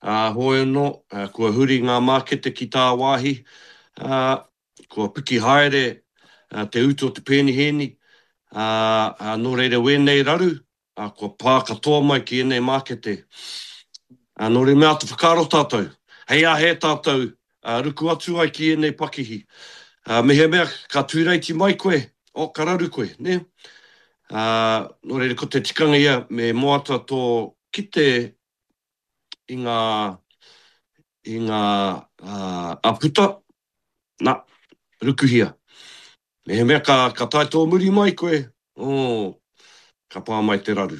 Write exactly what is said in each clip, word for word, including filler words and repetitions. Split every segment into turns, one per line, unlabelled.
Uh, hoi no, uh, kua huri ngā mākete ki tā wāhi, uh, kua piki haere uh, te utu o te peniheni, uh, uh, nō reira wēnei raru, uh, kua pā katoa mai ki enei mākete. Uh, nō reira mea te whakaro tātou, hei a he tātou, uh, ruku atu ai ki enei pakihi. Uh, me he mea ka tūreiti mai koe, o ka raru koe, ne? Uh, nō reira ko te tikanga ia, me moata tō kite i ngā, i ngā uh, aputa, na, rukuhia. Me he mea ka, ka tai tō muri mai koe, oh, ka pā mai te raru.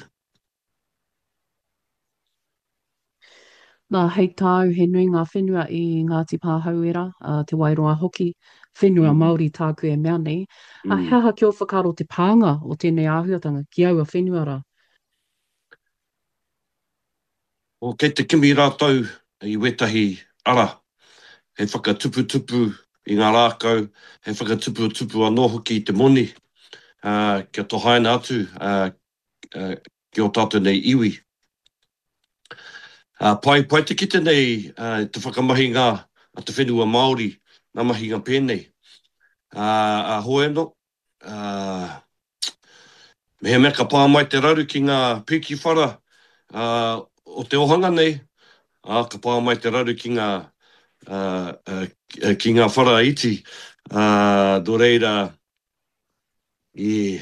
Nā hei tāu he nui ngā whenua i Ngāti Pāhauera, uh, te Wairoa hoki, whenua mm. Māori tāku e mea nei. Mm. A hea kia o whakaro te pānga o tēnei āhuatanga, ki aua whenua rā?
O kei te kimi rātou i wetahi ara, he whakatupu-tupu i ngā rākau, he whakatupu-tupu anō hoki i te moni, uh, kia tō haina atu, uh, uh, ki o tātou nei iwi. Uh, pai, pai te kite nei, uh, te whakamahinga a te whenua Māori, ngā mahinga pēnei. Uh, a hoe no, uh, me he mea ka pā mai te raru ki ngā piki whara, uh, o te ohanga nei, a ka pā mai te raru ki ngā, uh, uh, ki ngā whara iti, uh, do reira, i,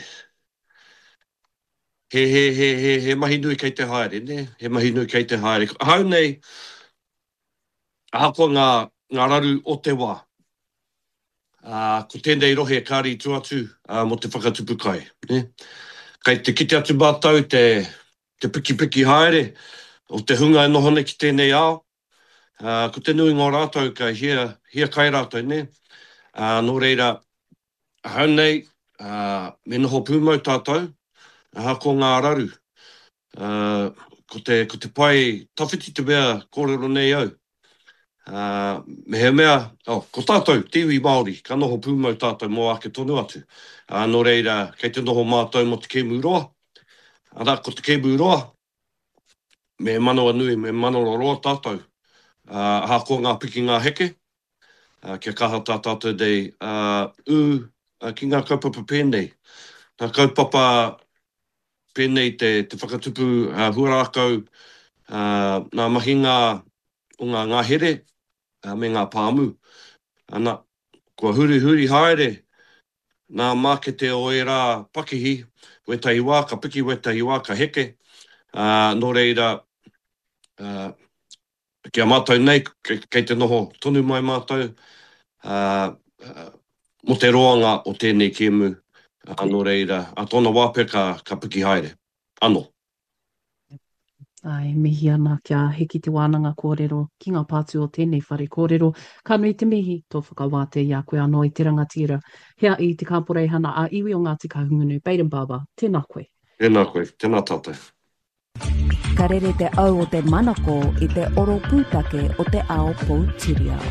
he, he, he, he, he mahi nui kei te haere, ne? He mahi nui kei te haere. Hau nei, ahako ngā, ngā raru o te wā, uh, ko tēnei rohe kāri tuatu uh, mo te whakatupu kai, ne? Kei te kite atu mātau te, te piki-piki haere, o te hunga e nohone ki tēnei ao, uh, ko te nui ngā rātou ka hia, hia kai rātou, ne? Uh, nō reira, hau nei, uh, me noho pūmau tātou, uh, ko ngā raru. Uh, ko, te, ko te pai tawhiti te mea kōrero nei au. Uh, me he mea, oh, ko tātou, te iwi Māori, ka noho pūmau tātou mō ake tonu atu. Uh, nō reira, kei te noho mātou mo te kēmu roa. Ara, ko te kēmu roa, me manoa nui, me manoa roa tātou. Uh, ha ko ngā piki ngā heke, uh, kia kaha tā tātou dei uh, u uh, ki ngā kaupapa pēnei. Ngā kaupapa pēnei te, te whakatupu uh, huarākau, uh, ngā mahinga o ngā ngā here, uh, me ngā pāmu. Ana, kua huri huri haere, ngā mākete o e rā pakihi, wetahi wā, ka piki wetahi wā, ka heke, uh, nō reira, uh, kia mātou nei, kei, kei te noho tonu mai mātou, uh, uh, mo te roanga o tēnei kēmu, anō reira, a tōna wāpea ka, ka piki haere. Anō.
Ai, mihi ana kia heki te wānanga kōrero ki ngā pātu o tēnei whare kōrero. Ka nui te mihi tō whakawāte i a koe anō i te rangatira. Hea i te kāporei hana a iwi o Ngāti Kahungunu. Baden Baba, tēnā koe.
Tēnā koe, tēnā tātou.
Ka rere te au o te manako i te oro pūtake o te ao Poutireo.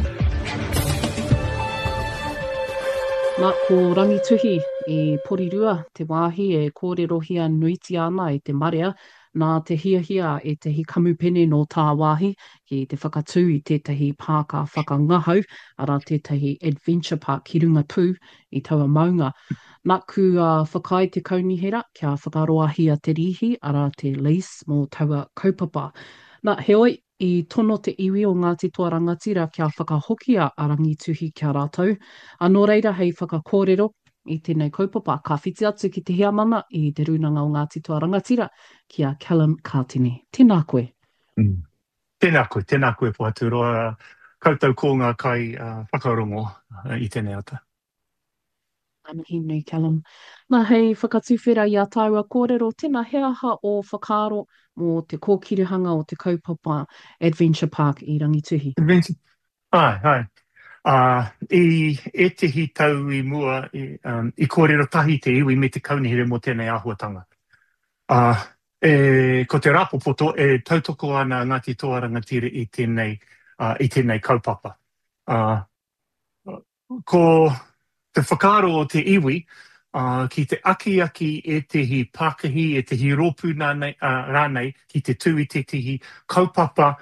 Nā, ko rangituhi i Porirua, te wāhi e kōrero hia nuiti ana i te marea, nā te hia hia e te hi kamupene no tā wāhi, ki te whakatū i tētahi pāka whakangahau, ara tētahi Adventure Park ki runga pū i taua maunga. Nā ku uh, whakai te kaunihera, kia whakaroahia te rihi, ara te lease mō taua kaupapa. Nā heoi, i tono te iwi o Ngāti Toa Rangatira kia whakahokia a rangituhi kia rātou. Anō reira hei whakakōrero i tēnei kaupapa, ka whiti atu ki te hiamana i te runanga o Ngāti Toa Rangatira, kia Callum Kātini. Tēnā koe.
Mm. Tēnā koe, tēnā koe Puaturoa. Koutou ko ngā kai uh, whakarongo uh, i tēnei ata.
Amihi nui, Callum. Nā hei whakatuwhera i a tāua kōrero, tēnā heaha o whakaaro mō te kōkirihanga o te kaupapa Adventure Park i Rangituhi.
Adventure, ai, ai. Uh, i e te hi tau i mua, i, um, i kōrero tahi te iwi me te kaunihere mō tēnei āhuatanga. Uh, e, ko te rapopoto e tautoko ana Ngāti Toa Rangatira i tēnei, uh, i tēnei kaupapa. Uh, ko te whakaaro o te iwi, uh, ki te aki-aki e te hi Pākahi, e te hi rōpū rānei, uh, rānei, ki te tū i te tihi kaupapa